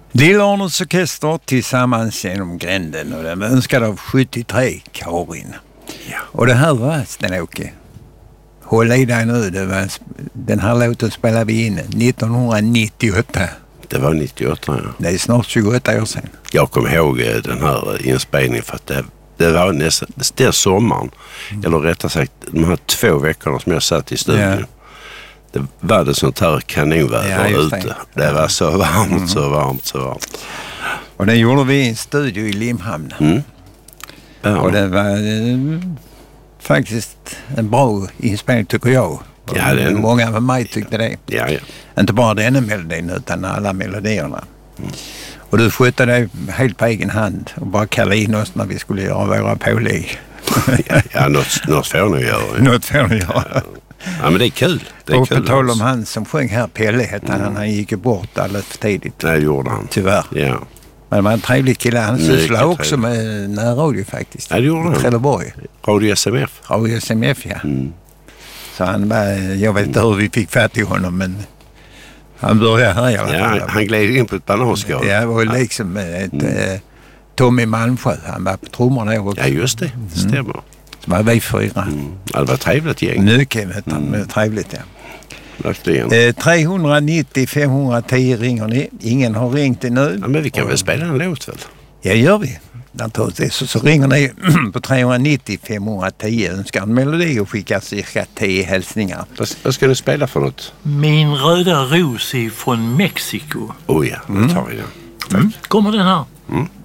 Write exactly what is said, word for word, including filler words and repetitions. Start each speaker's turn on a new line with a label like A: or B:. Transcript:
A: Lillornets orkester tillsammans genom gränden, och den var önskad av sjuttiotre, Karin.
B: Ja.
A: Och det här var Sten-Åke. Håll i dig nu, det var, den här låten spelade vi in nittonhundranittioåtta.
B: Det var nittioåtta, ja.
A: Det är snart tjugoåtta år sedan.
B: Jag kommer ihåg den här inspelningen för att det, det var nästan den sommaren. Mm. Eller rättare sagt, de här två veckorna som jag satt i studion. Ja. Det var det sånt här kanonväder ja, ute. Det, det ja. var så varmt, mm. så varmt, så varmt.
A: Och det gjorde vi i en studio i Limhamn.
B: Mm. Ja.
A: Och det var eh, faktiskt en bra inspelning tycker jag.
B: Ja, det är en...
A: Många med mig tyckte det.
B: Ja, ja.
A: Inte bara denna melodin utan alla melodierna. Mm. Och du skötte det helt på egen hand och bara kallade in oss när vi skulle göra våra pålägg.
B: ja, ja något, något får ni göra. Ja.
A: Något får ni göra.
B: Ja. Ja, men det är kul. Det är
A: och
B: kul
A: på tal om han som sjöng här, Pelle hette han, mm. han gick ju bort alldeles för tidigt.
B: Det gjorde han.
A: Tyvärr.
B: Ja.
A: Men det var en trevlig kille. Han sysslade också med närradio faktiskt.
B: Ja, det gjorde han.
A: Trelleborg.
B: Radio S M F.
A: Radio S M F, ja.
B: Mm.
A: Så han var, jag vet inte hur vi fick fatt i honom, men han började här i alla fall.
B: Ja, han, han gled in på ett bananskal.
A: Ja, det var liksom ett mm. eh, Tommy Malmsjö. Han var på trummorna också.
B: Ja, just det. Det stämmer. Mm.
A: Så var vi fyra.
B: Mm. Ja, det var trevligt gäng.
A: Mycket vet han, mm. trevligt, ja.
B: Verkligen.
A: Eh, tre nittio fem tio ringer ni. Ingen har ringt det nu.
B: Ja, men vi kan och, väl spela en låt väl?
A: Ja, gör vi. Så, så ringer ni på tre nittio fem tio, önskar en melodi och skickar cirka tio hälsningar.
B: Vad, vad ska du spela för något?
C: Min röda ros är från Mexiko.
B: Oh ja, då tar vi den.
C: Mm. Kommer den här.
B: Mm.